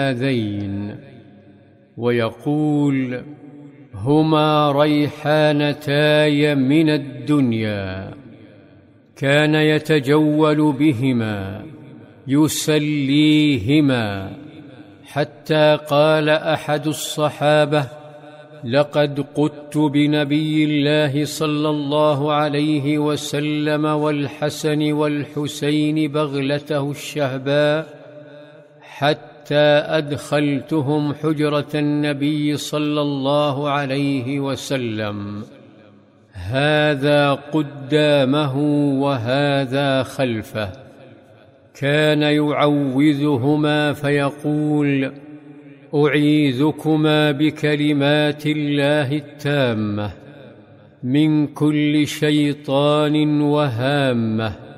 هذين ويقول: هما ريحانتاي من الدنيا، كان يتجول بهما يسليهما، حتى قال أحد الصحابة: لقد قدت بنبي الله صلى الله عليه وسلم والحسن والحسين بغلته الشهباء حتى أدخلتهم حجرة النبي صلى الله عليه وسلم، هذا قدامه وهذا خلفه. كان يعوذهما فيقول: أعيذكما بكلمات الله التامة من كل شيطان وهامة.